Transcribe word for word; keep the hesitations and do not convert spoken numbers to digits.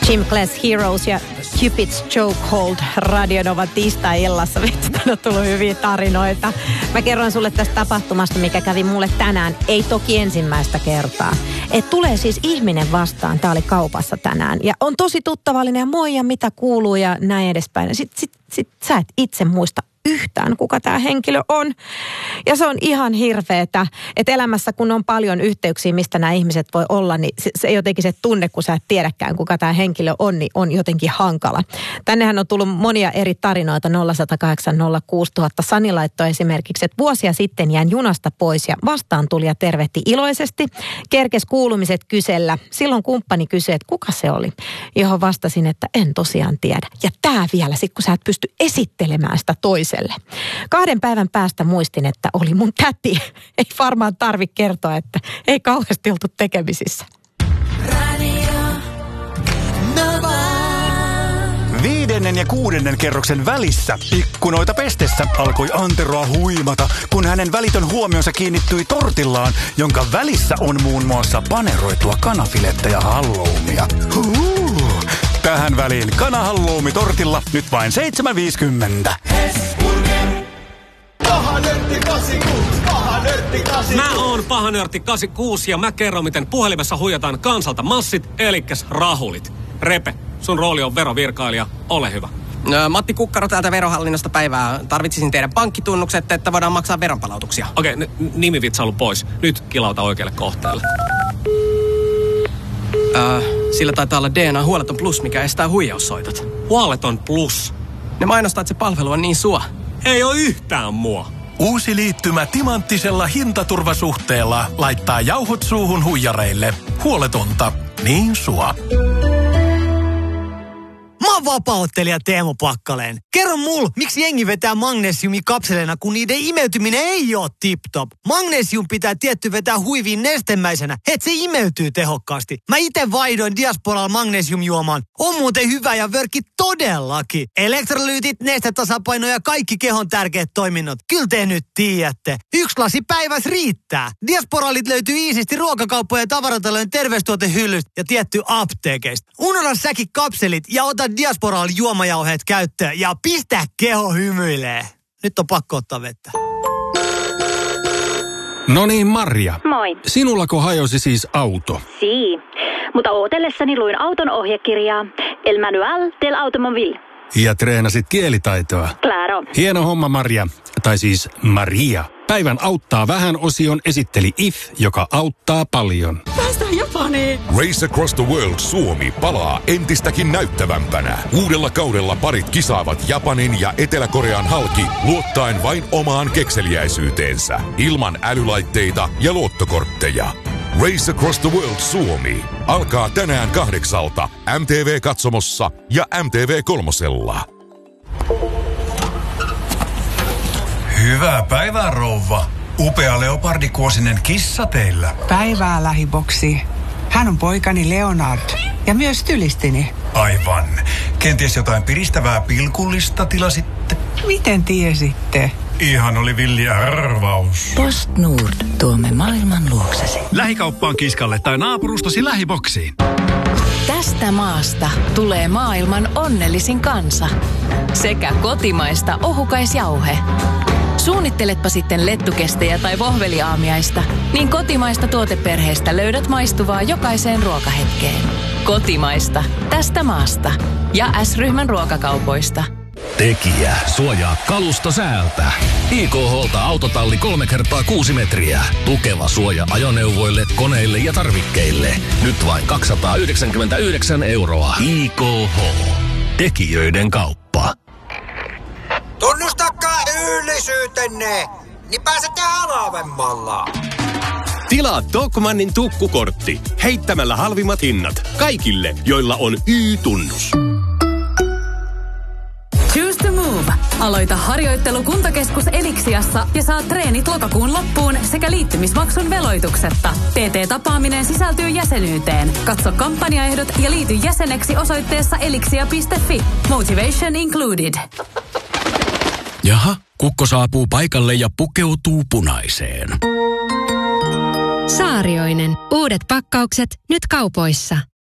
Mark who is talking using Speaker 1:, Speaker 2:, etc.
Speaker 1: Gym Class Heroes ja Cupid's Chokehold Radionovan tiistai-illassa. Vitsi, tänne on tullut hyviä tarinoita. Mä kerron sulle tästä tapahtumasta, mikä kävi mulle tänään. Ei toki ensimmäistä kertaa. Et tulee siis ihminen vastaan. Tää oli kaupassa tänään. Ja on tosi tuttavallinen ja moi ja mitä kuuluu ja näin edespäin. Sitten sit, sit, sä et itse muista yhtään, kuka tämä henkilö on. Ja se on ihan hirveetä, että elämässä kun on paljon yhteyksiä, mistä nämä ihmiset voi olla, niin se, se jotenkin se tunne, kun sä et tiedäkään, kuka tämä henkilö on, niin on jotenkin hankala. Tännehän on tullut monia eri tarinoita nolla yksi nolla kahdeksan nolla kuusi nolla nolla nolla. Sani laittoi esimerkiksi, että vuosia sitten jäin junasta pois ja vastaan tuli ja tervehti iloisesti. Kerkes kuulumiset kysellä. Silloin kumppani kysyi, että kuka se oli, johon vastasin, että en tosiaan tiedä. Ja tää vielä, sit kun sä et pysty esittelemään sitä toiselle. Kahden päivän päästä muistin, että oli mun täti. Ei varmaan tarvi kertoa, että ei kauheasti oltu tekemisissä.
Speaker 2: Viidennen ja kuudennen kerroksen välissä ikkunoita pestessä alkoi Anteroa huimata, kun hänen välitön huomionsa kiinnittyi tortillaan, jonka välissä on muun muassa paneroitua kanafilettä ja halloumia. Huu. Tähän väliin kanahalloumi tortilla nyt vain seitsemän viisikymmentä.
Speaker 3: Mä oon pahanörtti kahdeksankymmentäkuusi ja mä kerron, miten puhelimessa huijataan kansalta massit, elikkäs rahulit. Repe, sun rooli on verovirkailija, ole hyvä.
Speaker 4: Matti Kukkaro täältä verohallinnosta päivää. Tarvitsisin teidän pankkitunnukset, että voidaan maksaa veronpalautuksia.
Speaker 3: Okei, okay, n- nimivitsailu pois. Nyt kilauta oikealle kohteelle.
Speaker 4: Äh, sillä taitaa olla D N A Huoleton Plus, mikä estää huijaussoitot.
Speaker 3: Huoleton Plus?
Speaker 4: Ne mainostaa, että se palvelu on niin sua.
Speaker 3: Ei oo yhtään mua.
Speaker 5: Uusi liittymä timanttisella hintaturvasuhteella laittaa jauhot suuhun huijareille. Huoletonta, niin sua.
Speaker 6: Mä oon vapaa-ottelija Teemu Pakkaleen. Kerro mul, miksi jengi vetää magnesiumikapseleina, kun niiden imeytyminen ei oo tip-top. Magnesium pitää tietty vetää huiviin nestemäisenä, et se imeytyy tehokkaasti. Mä ite vaihdoin Diasporal magnesiumjuomaan. On muuten hyvä ja vörkki todellakin. Elektrolyytit, nestetasapaino ja kaikki kehon tärkeät toiminnot. Kyllä te nyt tiedätte. Yksi lasi päivässä riittää. Diasporalit löytyy iisisti ruokakauppojen ja tavaratalojen terveystuotehyllystä ja tietty apteekeista. Unohda säkin kapselit ja ota Diasporal juomajauheet käyttöön ja pistä keho hymyilee. Nyt on pakko ottaa vettä.
Speaker 7: No niin, Marja.
Speaker 8: Moi.
Speaker 7: Sinullako hajosi siis auto?
Speaker 8: Sii. Mutta ootellessani luin auton ohjekirjaa. El manual del automobile.
Speaker 7: Ja treenasit kielitaitoa.
Speaker 8: Claro.
Speaker 7: Hieno homma, Marja. Tai siis Maria. Päivän auttaa vähän osion esitteli If, joka auttaa paljon.
Speaker 1: Päästään Japaniin.
Speaker 9: Race Across the World Suomi palaa entistäkin näyttävämpänä. Uudella kaudella parit kisaavat Japanin ja Etelä-Korean halki luottaen vain omaan kekseliäisyyteensä. Ilman älylaitteita ja luottokortteja. Race Across the World Suomi alkaa tänään kahdeksalta M T V-katsomossa ja M T V kolmosella.
Speaker 5: Hyvää päivää, rouva. Upea leopardikuosinen kissa teillä.
Speaker 10: Päivää, lähiboksi. Hän on poikani Leonard ja myös stylistini.
Speaker 5: Aivan. Kenties jotain piristävää pilkullista tilasitte?
Speaker 10: Miten tiesitte?
Speaker 5: Ihan oli villi arvaus.
Speaker 11: Post Nord. Tuomme maailman luoksesi.
Speaker 5: Lähikauppaan kiskalle tai naapurustasi lähiboksiin.
Speaker 11: Tästä maasta tulee maailman onnellisin kansa. Sekä kotimaista ohukaisjauhe. Suunnitteletpa sitten lettukestejä tai vohveliaamiaista, niin kotimaista tuoteperheestä löydät maistuvaa jokaiseen ruokahetkeen. Kotimaista. Tästä maasta. Ja S-ryhmän ruokakaupoista.
Speaker 12: Tekijä suojaa kalusto säältä. I K H:lta autotalli kolme kertaa kuusi metriä. Tukeva suoja ajoneuvoille, koneille ja tarvikkeille. Nyt vain kaksisataayhdeksänkymmentäyhdeksän euroa. I K H. Tekijöiden kauppa.
Speaker 13: Tunnustakaa yöllisyytenne, niin pääsette halvemmalla.
Speaker 14: Tilaa Tokmannin tukkukortti heittämällä halvimmat hinnat kaikille, joilla on Y-tunnus.
Speaker 15: Choose to move. Aloita harjoittelu Kuntakeskus Elixiassa ja saat treenit lokakuun loppuun sekä liittymismaksun veloituksetta. T T-tapaaminen sisältyy jäsenyyteen. Katso kampanjaehdot ja liity jäseneksi osoitteessa elixia piste fi. Motivation included.
Speaker 12: Jaha, kukko saapuu paikalle ja pukeutuu punaiseen.
Speaker 16: Saarioinen. Uudet pakkaukset nyt kaupoissa.